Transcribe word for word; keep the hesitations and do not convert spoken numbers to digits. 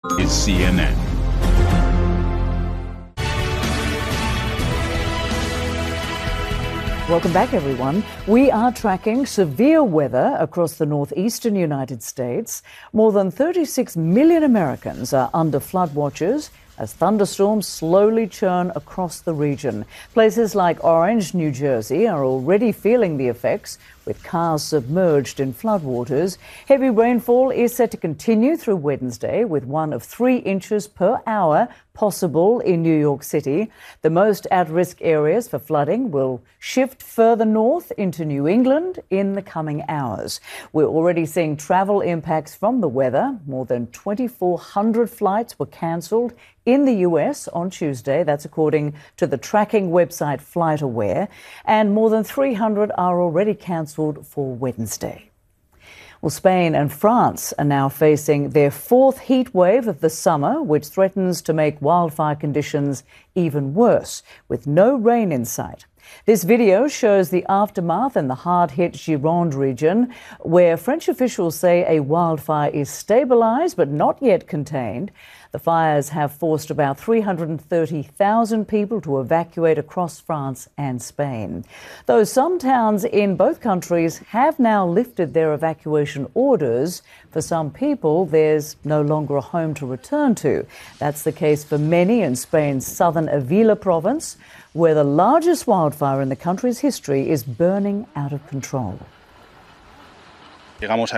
is C N N. Welcome back, everyone. We are tracking severe weather across the northeastern United States. More than thirty-six million Americans are under flood watches as thunderstorms slowly churn across the region. Places like Orange, New Jersey are already feeling the effects, with cars submerged in floodwaters. Heavy rainfall is set to continue through Wednesday, with one of three inches per hour possible in New York City. The most at-risk areas for flooding will shift further north into New England in the coming hours. We're already seeing travel impacts from the weather. More than twenty-four hundred flights were cancelled in the U S on Tuesday. That's according to the tracking website FlightAware. And more than three hundred are already cancelled for Wednesday. Well, Spain and France are now facing their fourth heat wave of the summer, which threatens to make wildfire conditions even worse, with no rain in sight. This video shows the aftermath in the hard-hit Gironde region, where French officials say a wildfire is stabilised but not yet contained. The fires have forced about three hundred thirty thousand people to evacuate across France and Spain. Though some towns in both countries have now lifted their evacuation orders, for some people there's no longer a home to return to. That's the case for many in Spain's southern Avila province, where the largest wildfire in the country's history is burning out of control. Llegamos